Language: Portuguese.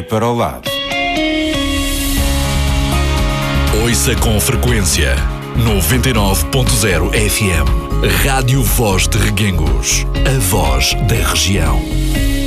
para o lado. Ouça com frequência 99.0 FM. Rádio Voz de Reguengos. A voz da região.